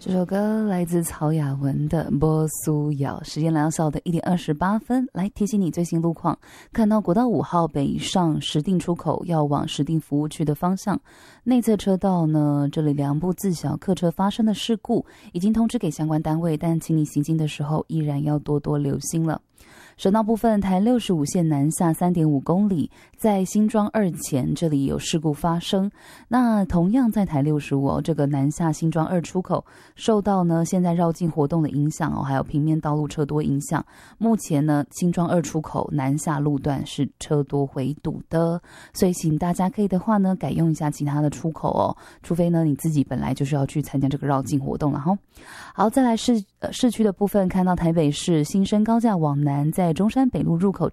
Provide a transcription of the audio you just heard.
这首歌来自曹雅文的《波苏瑶》，时间来到下午的1点28分，来提醒你最新路况。看到国道5号北上石碇出口要往石碇服务区的方向，内侧车道呢，这里2部自小客车发生的事故，已经通知给相关单位，但请你行经的时候依然要多多留心了。省道部分，台65线南下3.5公里，在新庄2前这里有事故发生。那同样在台65这个南下新庄2出口，受到呢现在绕境活动的影响还有平面道路车多影响，目前呢新庄2出口南下路段是车多回堵的，所以请大家可以的话呢改用一下其他的出口除非呢你自己本来就是要去参加这个绕境活动了哈。好，再来市区的部分，看到台北市新生高架往南，在中山北路入口